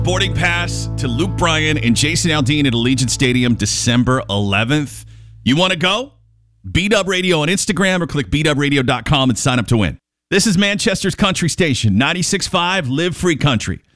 Boarding pass to Luke Bryan and Jason Aldean at Allegiant Stadium, December 11th. You want to go? B-Dub Radio on Instagram or click bdubradio.com and sign up to win. This is Manchester's country station, 96.5 Live Free Country.